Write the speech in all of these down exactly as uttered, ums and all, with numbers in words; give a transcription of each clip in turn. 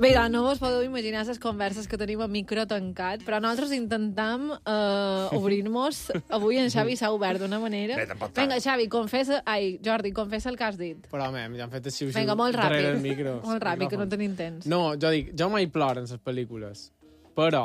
Bé, doncs no vos podeu imaginar les converses que tenim a micro tancat, però nosaltres intentam uh, obrir-nos. Avui en Xavi s'ha obert d'una manera. Bé, tampoc tant. Vinga, Xavi, confessa... Ai, Jordi, confessa el que has dit. Però, mem, ja han fet el xiu-xiu Vinga, molt darrere ràpid. el micro. Molt ràpid, que no tenim temps. No, jo dic, jo mai ploro en les pel·lícules, però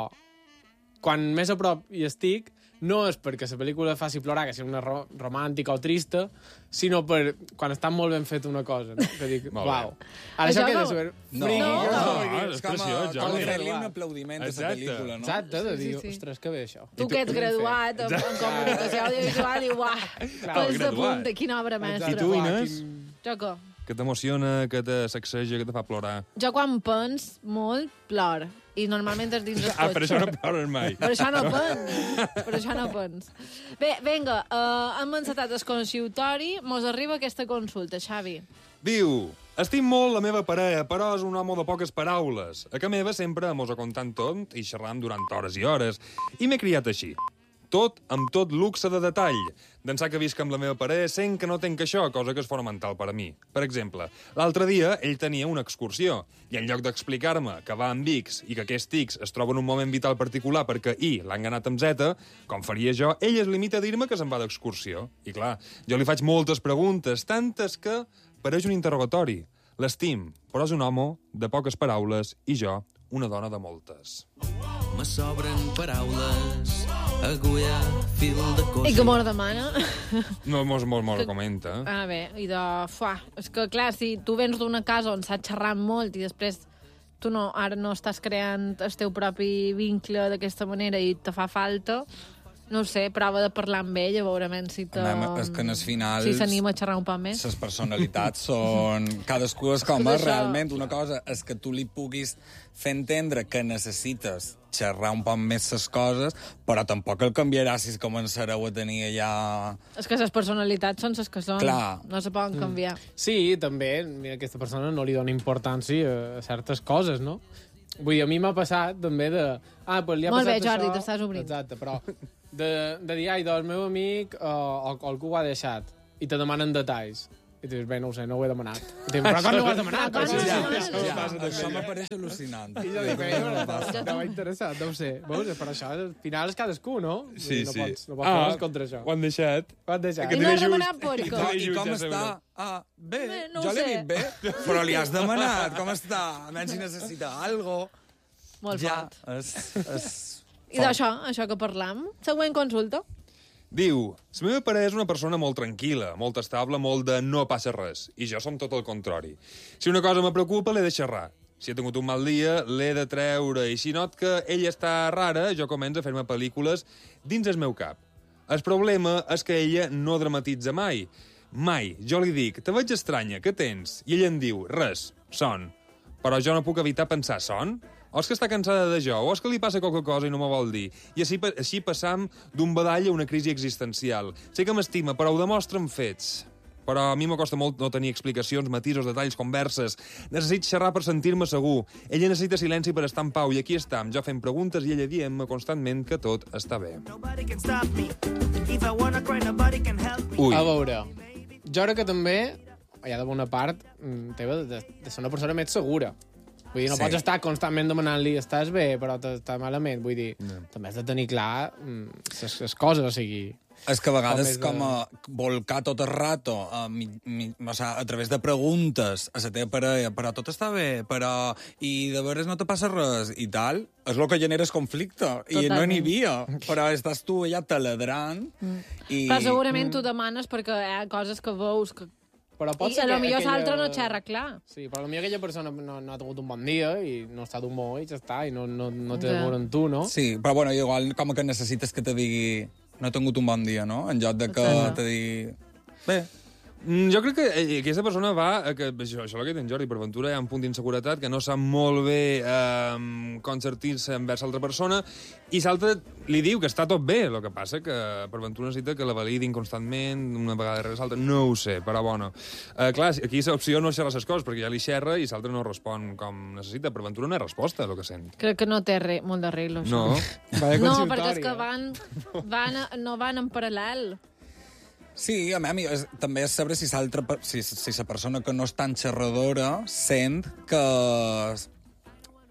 quan més a prop hi estic, no és perquè la pel·lícula faci plorar, que sigui una ro romàntica o trista, sinó per quan està molt ben feta una cosa, no? Que dic, uau. Ara això Això queda no- super No, friki. no, que no, no, és és com preciós, a, Jordi. com fer-li un aplaudiment a la Exacte. pel·lícula, no? Exacte, de dir, Sí, sí. ostres, que bé això. Tu que ets graduat en, en comunicació audiovisual i uah, pels de graduat. punta, quina obra mestra. I tu, Inés? Jo què? Que t'emociona, que te sacseja, que te fa plorar. Jo quan pens molt, plor. I normalment és dins el cotxe. Ah, per això no plores mai. Per això no pens. Per això no pens. Bé, vinga, uh, hem encetat el consultori. Mos arriba aquesta consulta, Xavi. Diu, estim molt la meva parella, però és un home de poques paraules. A que meva sempre mos ha contant tot i xerram durant hores i hores. I m'he criat així. Tot amb tot luxe de detall. D'ençà que visc amb la meva parella sent que no tenc això, cosa que és fonamental per a mi. Per exemple, l'altre dia ell tenia una excursió i en lloc d'explicar-me que va amb X i que aquest X es troba en un moment vital particular perquè I l'han ganat amb Z, com faria jo, ell es limita a dir-me que se'n va d'excursió. I clar, jo li faig moltes preguntes, tantes que pareix un interrogatori. L'estim, però és un home de poques paraules i jo, una dona de moltes. Me sobren paraules, agulla, fil de coix. I que mos demana? No, mos, mos, mos ho comenta. Ah, bé, i de... Fuà, és que, clar, si tu vens d'una casa on s'ha xerrat molt i després tu no, ara no estàs creant el teu propi vincle d'aquesta manera i te fa falta, no ho sé, prova de parlar amb ell, a veure si te... Anem, és que en els finals... Si s'anima a xerrar un poc més. Les personalitats són... Cadascú és com és això- realment. Una cosa és que tu li puguis fer entendre que necessites xerrar un poc més les coses, però tampoc el canviarà si es començareu a tenir allà... És que les personalitats són les que són. Clar. No se poden canviar. Sí, també, mira, aquesta persona no li dona importància a certes coses, no? Vull dir, a mi m'ha passat també de... Ah, pues li ha Molt passat bé, Jordi, això... t'estàs obrint. Exacte, però de, de dir, ai, doncs el meu amic o, o algú ho ha deixat i te demanen detalls. I dius, bé, no ho sé, no ho he demanat. I dius, però quan no ho has demanat? Però quan no ho has Ja, demanat? ja. Això m'apareix al·lucinant. I jo dic, bé, no m'ha interessat, no ho sé. Veus, per això, al final és cadascú, no? Vull dir, no pots, no pots ah, contra això. Ho han deixat. Ho has deixat. I no has demanat per I, què? com, I Just, com ja està? seguro. Ah, bé, Bé, no ho jo l'he sé. dit bé, però li has demanat. Com està? A menys si necessita algo. Molt Ja, fort. és... és... I d'això, això que parlam. Següent consulta. Diu, la meva parella és una persona molt tranquil·la, molt estable, molt de no passa res. I jo som tot el contrari. Si una cosa me preocupa, l'he de xerrar. Si he tingut un mal dia, l'he de treure. I si not que ella està rara, jo començo a fer-me pel·lícules dins el meu cap. El problema és que ella no dramatitza mai. Mai. Jo li dic, te veig estranya, què tens? I ella em diu, res, son. Però jo no puc evitar pensar, son? O és que està cansada de jo, o és que li passa qualque cosa i no me vol dir. I així, així passam d'un badall a una crisi existencial. Sé que m'estima, però ho demostra amb fets. Però a mi m'acosta molt no tenir explicacions, matisos, detalls, converses. Necessito xerrar per sentir-me segur. Ella necessita silenci per estar en pau, i aquí estam, jo fent preguntes i ella dient-me constantment que tot està bé. Ui. A veure, jo crec que també hi ha d'haver una part mm, teva de, de ser una persona més segura. Vull dir, no Sí. sí. pots estar constantment demanant-li estàs bé, però t'està malament. Vull dir, no. també has de tenir clar les mm, coses, o sigui... És que a vegades Com és de- com a volcar tot el rato a, mi, mi, o sea, a través de preguntes a la teva parella, però tot està bé, però... I de veres no te passa res, i tal, és el que genera el conflicte. I no Totalment. n'hi havia, però estàs tu allà taladrant mm. i... Però segurament tu demanes perquè hi ha coses que veus que... Però pot I ser a lo que millor aquella- l'altre no xerra clar. Sí, però potser aquella persona no, no ha tingut un bon dia i no està d'humor i ja està, i no, no, no té Ja. de veure amb tu, no? Sí, però bueno, igual com que necessites que te digui no he tingut un bon dia, no? En lloc de que Exacte. te digui... Bé, Mm, Jo crec que eh, aquesta persona va... A que, això, això el que ten Jordi, per ventura hi ha un punt d'inseguretat que no sap molt bé eh, com sortir-se envers l'altra persona i l'altre li diu que està tot bé, el que passa que per ventura necessita que la validin constantment, una vegada darrere l'altra, no ho sé, però bueno. Eh, clar, aquí l'opció no és xerrar les coses, perquè ja li xerra i l'altre no respon com necessita. Per ventura no hi ha resposta, el que sent. Crec que no té re, molt d'arreglo, això. No. Vaya No, consultori, perquè és que eh? van, van, a- no van en paral·lel. sí, a mi és, també és saber si l'altra si, si la persona que no és tan xerradora sent que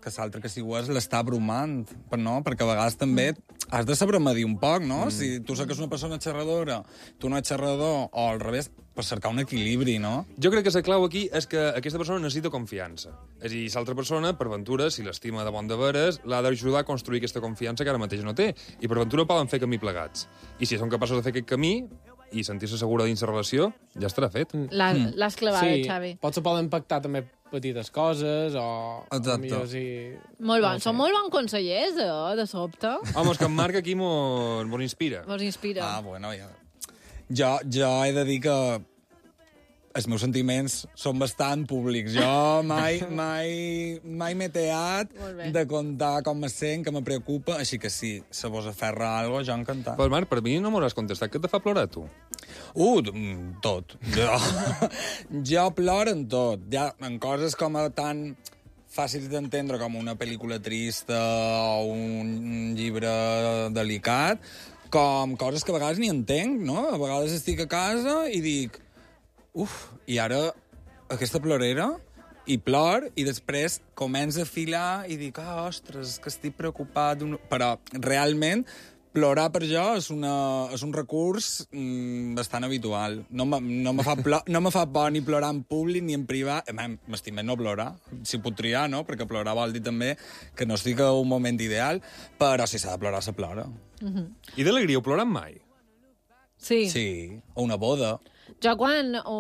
que l'altre que si ho és l'està bromant, però no? Perquè a vegades també has de saber medir un poc, no? Mm. Si tu saps que és una persona xerradora, tu no ets xerrador, o al revés, per cercar un equilibri, no? Jo crec que la clau aquí és que aquesta persona necessita confiança. És a dir, l'altra persona, per ventura, si l'estima de bon de veres, l'ha d'ajudar a construir aquesta confiança que ara mateix no té. I per ventura poden fer camí plegats. I si són capaços de fer aquest camí i sentir-se segura dins la relació, ja estarà fet. L'has mm. clavat, Sí, Xavi. potser poden pactar també petites coses, o... Exacte. Millor si... Molt bon. No ho sé. Són molt bons consellers, eh, de sobte. Home, és que en Marc aquí mos, mos inspira. Vos inspira. Ah, bueno, ja... Jo, jo he de dir que els meus sentiments són bastant públics. Jo mai, mai, mai m'he teat Molt bé. de contar com me sent, que me preocupa, així que sí, se vos aferra a algo, jo encantat. Però, Marc, per mi no m'hauràs contestat. Què te fa plorar, tu? Uh, mm, tot. Jo, jo ploro en tot. Ja, en coses com a tan fàcils d'entendre com una pel·lícula trista o un llibre delicat, com coses que a vegades ni entenc, no? A vegades estic a casa i dic, uf, i ara aquesta plorera, i plor, i després començo a filar i dic, ah, ostres, que estic preocupat. Però realment plorar per jo és, una, és un recurs mm, bastant habitual. No me, no, me fa plo, no me fa por ni plorar en públic ni en privat. M'estim no plorar, si puc triar, no? Perquè plorar vol dir també que no estic en un moment ideal, però si s'ha de plorar, se plora. Mm-hmm. I d'alegria, ho ploren mai? Sí. Sí, o una boda. Jo quan o,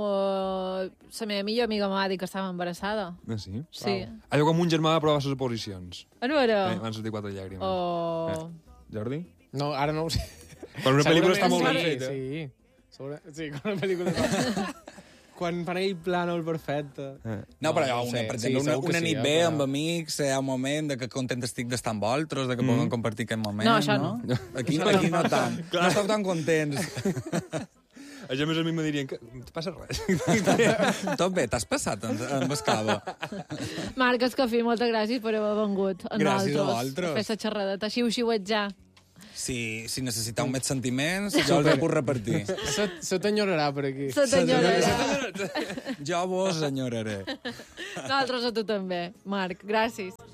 la meva millor amiga m'ha dit que estava embarassada. Ah, sí? Sí. Allò com un germà va provar les oposicions. A veure... Eh, van sortir quatre llàgrimes. O... Eh. Jordi? No, ara no ho sé. Però una pel·lícula està molt ben sí, feta. Sí, Sobre... sí, quan una pel·lícula està... quan fan aquell plànol perfecte. Eh. No, però No, no una, sé. per Sí, exemple, una, segur que una sí, nit eh, bé però- amb amics, hi ha un moment de que content estic d'estar amb vosaltres, de que mm. poden compartir aquest moment, No, això no. Aquí, aquí no tant. No esteu tan contents. Això més a mi me dirien que no passa res. Tot bé, t'has passat en, en Bescava. Marc Escafí, moltes gràcies per haver vengut a Gràcies a nosaltres. vosaltres. Fer la xerradeta, xiu-xiuetjar. Si, si necessiteu més sentiments, jo els puc repartir. Se, se t'enyorarà per aquí. Se t'enyorarà. Jo vos enyoraré. Nosaltres a tu també, Marc. Gràcies.